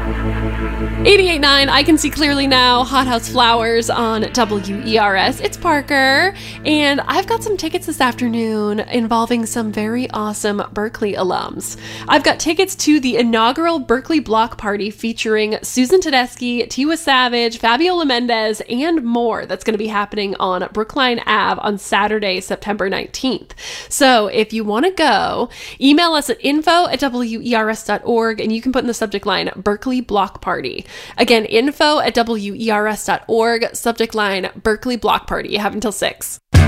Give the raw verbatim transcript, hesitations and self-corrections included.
eighty-eight point nine, I Can See Clearly Now, Hot House Flowers on W E R S. It's Parker, and I've got some tickets this afternoon involving some very awesome Berklee alums. I've got tickets to the inaugural Berklee Block Party featuring Susan Tedeschi, Tiwa Savage, Fabiola Mendez, and more. That's going to be happening on Brookline Avenue on Saturday, September nineteenth. So if you want to go, email us at info at W E R S dot org, and you can put in the subject line Berklee Block Party. Again, info at W E R S dot org, subject line Berklee Block Party. You have until six.